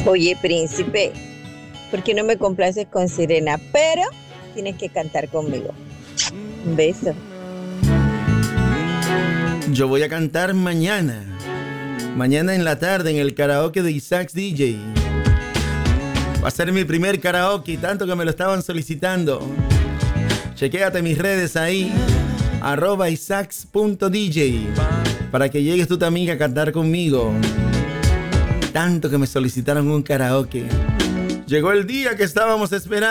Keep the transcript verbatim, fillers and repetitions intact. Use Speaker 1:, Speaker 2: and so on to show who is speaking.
Speaker 1: Oye, príncipe, ¿por qué no me complaces con Sirena? Pero tienes que cantar conmigo. Un beso.
Speaker 2: Yo voy a cantar mañana. Mañana en la tarde en el karaoke de Isaacs D J. Va a ser mi primer karaoke, tanto que me lo estaban solicitando. Chequéate mis redes ahí, arroba isaacs punto d j, para que llegues tú también a cantar conmigo. Tanto que me solicitaron un karaoke. Llegó el día que estábamos esperando.